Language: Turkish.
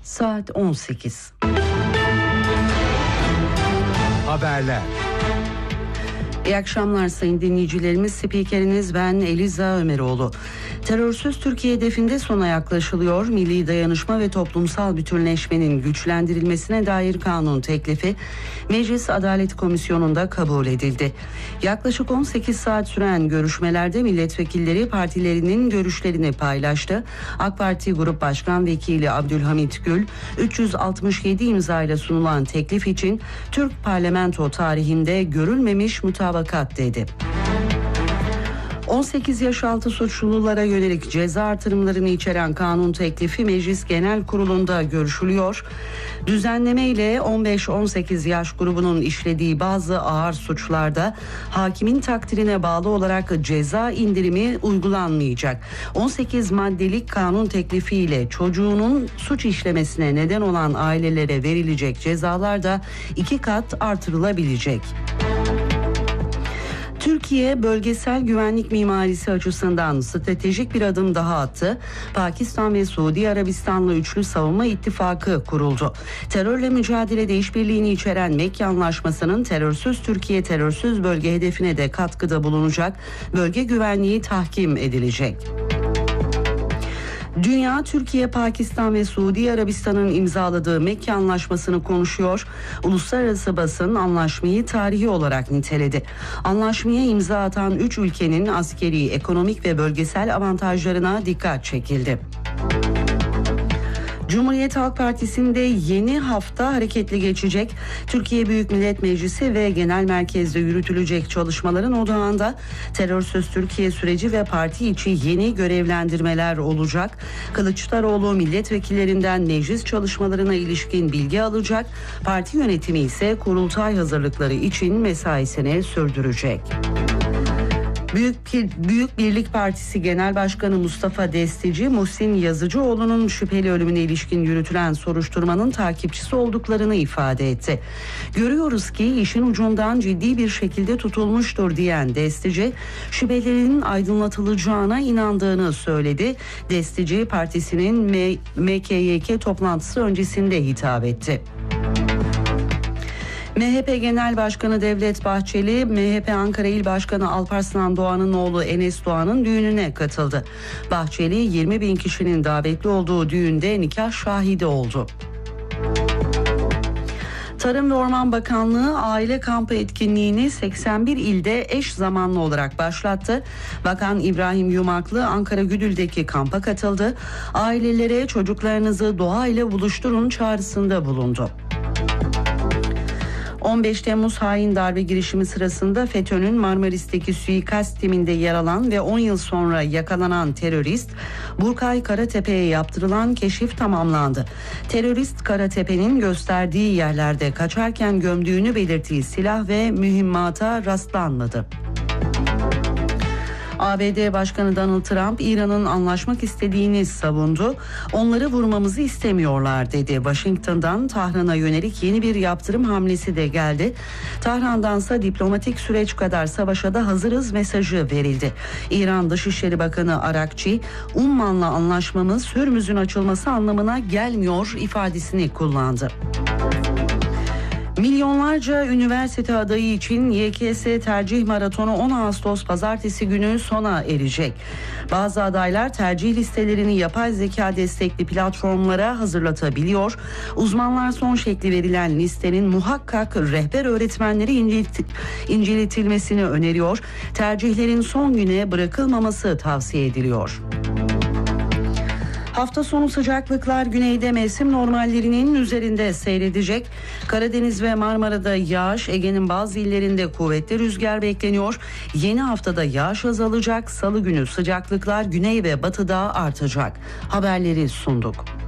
Saat 18. Haberler. İyi akşamlar sayın dinleyicilerimiz. Spikeriniz ben Eliza Ömeroğlu. Terörsüz Türkiye hedefinde sona yaklaşılıyor. Milli dayanışma ve toplumsal bütünleşmenin güçlendirilmesine dair kanun teklifi Meclis Adalet Komisyonu'nda kabul edildi. Yaklaşık 18 saat süren görüşmelerde milletvekilleri partilerinin görüşlerini paylaştı. AK Parti Grup Başkan Vekili Abdülhamit Gül, 367 imzayla sunulan teklif için Türk parlamento tarihinde görülmemiş mutabakat dedi. 18 yaş altı suçlulara yönelik ceza artırımlarını içeren kanun teklifi Meclis Genel Kurulu'nda görüşülüyor. Düzenleme ile 15-18 yaş grubunun işlediği bazı ağır suçlarda hakimin takdirine bağlı olarak ceza indirimi uygulanmayacak. 18 maddelik kanun teklifi ile çocuğunun suç işlemesine neden olan ailelere verilecek cezalar da 2 kat artırılabilecek. Türkiye bölgesel güvenlik mimarisi açısından stratejik bir adım daha attı. Pakistan ve Suudi Arabistan'la üçlü savunma ittifakı kuruldu. Terörle mücadelede işbirliğini içeren Mekke Anlaşması'nın terörsüz Türkiye, terörsüz bölge hedefine de katkıda bulunacak. Bölge güvenliği tahkim edilecek. Dünya, Türkiye, Pakistan ve Suudi Arabistan'ın imzaladığı Mekke Anlaşması'nı konuşuyor. Uluslararası basın anlaşmayı tarihi olarak niteledi. Anlaşmaya imza atan 3 ülkenin askeri, ekonomik ve bölgesel avantajlarına dikkat çekildi. Cumhuriyet Halk Partisi'nde yeni hafta hareketli geçecek. Türkiye Büyük Millet Meclisi ve Genel Merkez'de yürütülecek çalışmaların odağında terörsüz Türkiye süreci ve parti içi yeni görevlendirmeler olacak. Kılıçdaroğlu milletvekillerinden meclis çalışmalarına ilişkin bilgi alacak. Parti yönetimi ise kurultay hazırlıkları için mesaisini sürdürecek. Büyük Birlik Partisi Genel Başkanı Mustafa Destici, Muhsin Yazıcıoğlu'nun şüpheli ölümüne ilişkin yürütülen soruşturmanın takipçisi olduklarını ifade etti. Görüyoruz ki işin ucundan ciddi bir şekilde tutulmuştur diyen Destici, şüphelerin aydınlatılacağına inandığını söyledi. Destici, partisinin MKYK toplantısı öncesinde hitap etti. MHP Genel Başkanı Devlet Bahçeli, MHP Ankara İl Başkanı Alparslan Doğan'ın oğlu Enes Doğan'ın düğününe katıldı. Bahçeli, 20 bin kişinin davetli olduğu düğünde nikah şahidi oldu. Tarım ve Orman Bakanlığı aile kampı etkinliğini 81 ilde eş zamanlı olarak başlattı. Bakan İbrahim Yumaklı Ankara Güdül'deki kampa katıldı. Ailelere çocuklarınızı doğayla buluşturun çağrısında bulundu. 15 Temmuz hain darbe girişimi sırasında FETÖ'nün Marmaris'teki suikast timinde yer alan ve 10 yıl sonra yakalanan terörist Burkay Karatepe'ye yaptırılan keşif tamamlandı. Terörist Karatepe'nin gösterdiği yerlerde kaçarken gömdüğünü belirttiği silah ve mühimmata rastlanmadı. ABD Başkanı Donald Trump, İran'ın anlaşmak istediğini savundu. Onları vurmamızı istemiyorlar dedi. Washington'dan Tahran'a yönelik yeni bir yaptırım hamlesi de geldi. Tahran'dansa diplomatik süreç kadar savaşa da hazırız mesajı verildi. İran Dışişleri Bakanı Arakçi, Umman'la anlaşmamız Hürmüz'ün açılması anlamına gelmiyor ifadesini kullandı. Milyonlarca üniversite adayı için YKS tercih maratonu 10 Ağustos pazartesi günü sona erecek. Bazı adaylar tercih listelerini yapay zeka destekli platformlara hazırlatabiliyor. Uzmanlar son şekli verilen listenin muhakkak rehber öğretmenleri inceletilmesini öneriyor. Tercihlerin son güne bırakılmaması tavsiye ediliyor. Hafta sonu sıcaklıklar güneyde mevsim normallerinin üzerinde seyredecek. Karadeniz ve Marmara'da yağış, Ege'nin bazı illerinde kuvvetli rüzgar bekleniyor. Yeni haftada yağış azalacak. Salı günü sıcaklıklar güney ve batıda artacak. Haberleri sunduk.